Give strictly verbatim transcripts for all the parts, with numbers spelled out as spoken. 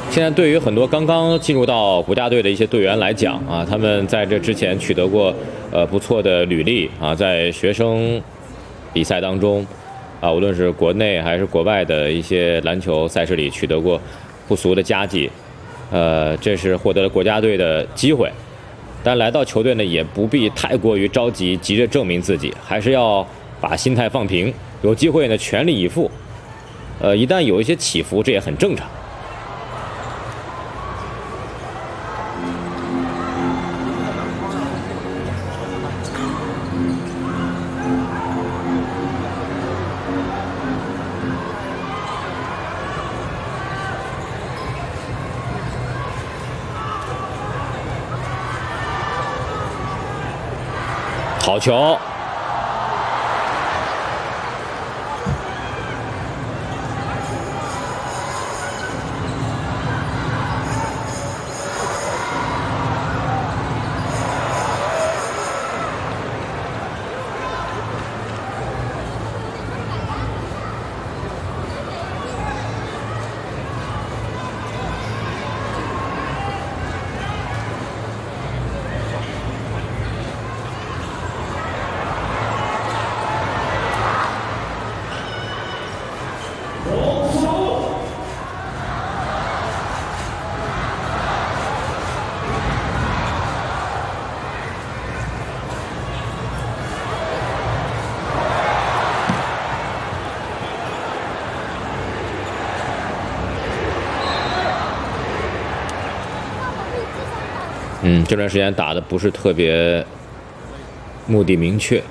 现在对于很多刚刚进入到国家队的一些队员来讲啊，他们在这之前取得过呃不错的履历啊，在学生比赛当中啊，无论是国内还是国外的一些篮球赛事里取得过不俗的佳绩，呃，这是获得了国家队的机会。但来到球队呢，也不必太过于着急，急着证明自己，还是要把心态放平，有机会呢全力以赴。呃，一旦有一些起伏，这也很正常。好球！嗯，这段时间打的不是特别目的明确。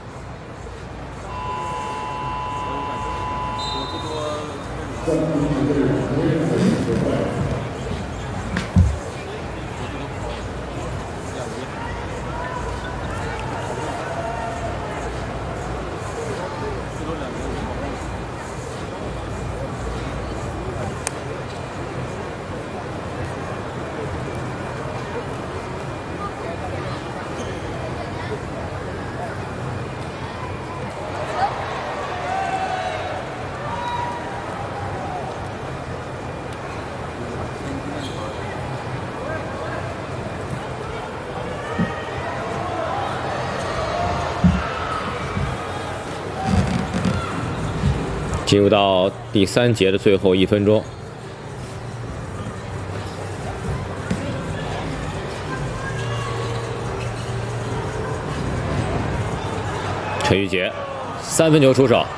进入到第三节的最后一分钟，陈玉洁三分球出手。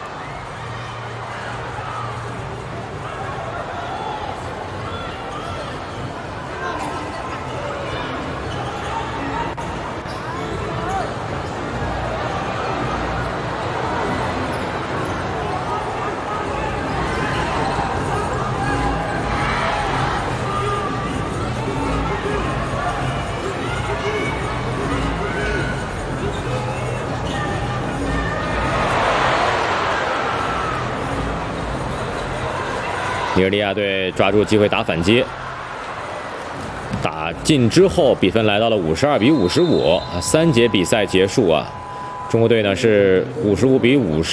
尼日利亚队抓住机会打反击，打进之后，比分来到了五十二比五十五，三节比赛结束啊。中国队呢是五十五比五十。